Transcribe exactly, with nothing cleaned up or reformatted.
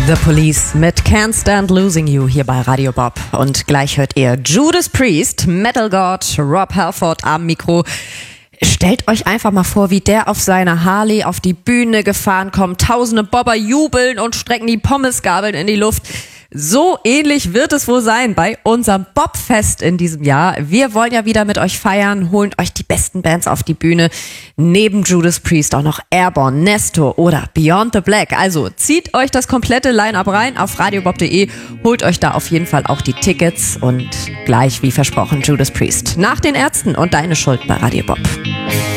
The Police mit Can't Stand Losing You hier bei Radio Bob. Und gleich hört ihr Judas Priest, Metal God, Rob Halford am Mikro. Stellt euch einfach mal vor, wie der auf seiner Harley auf die Bühne gefahren kommt. Tausende Bobber jubeln und strecken die Pommesgabeln in die Luft. So ähnlich wird es wohl sein bei unserem Bobfest in diesem Jahr. Wir wollen ja wieder mit euch feiern, holen euch die besten Bands auf die Bühne. Neben Judas Priest auch noch Airborne, Nestor oder Beyond the Black. Also zieht euch das komplette Line-Up rein auf radiobob punkt de, holt euch da auf jeden Fall auch die Tickets und gleich wie versprochen Judas Priest. Nach den Ärzten und Deine Schuld bei Radio Bob.